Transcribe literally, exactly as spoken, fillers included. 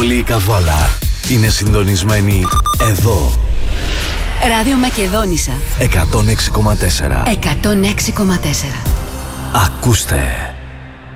Όλη η Καβάλα είναι συντονισμένη εδώ. Ράδιο Μακεδόνισσα εκατόν έξι κόμμα τέσσερα. εκατόν έξι κόμμα τέσσερα. Ακούστε.